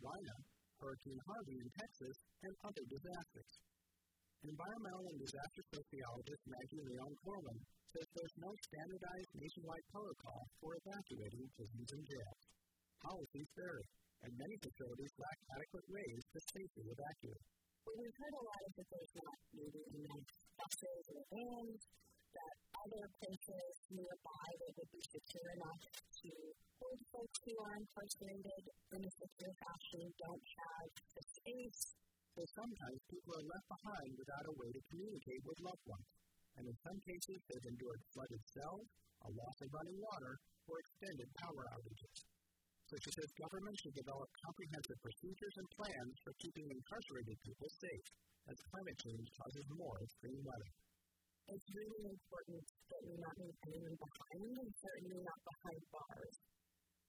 Carolina, Hurricane Harvey in Texas, and other disasters. Environmental and disaster sociologist Maggie Leon Corwin says there's no standardized nationwide protocol for evacuating prisons and jails. Policies vary, and many facilities lack adequate ways to safely evacuate. Well, we've heard a lot of that there's not maybe enough buses or vans, that other places nearby that would be secure enough to hold folks who are incarcerated in a secure fashion don't have the space. So sometimes people are left behind without a way to communicate with loved ones, and in some cases they've endured flooded cells, a loss of running water, or extended power outages. So she says government should develop comprehensive procedures and plans for keeping incarcerated people safe, as climate change causes more extreme weather. It's really important that we not leave anyone behind, and certainly not behind bars.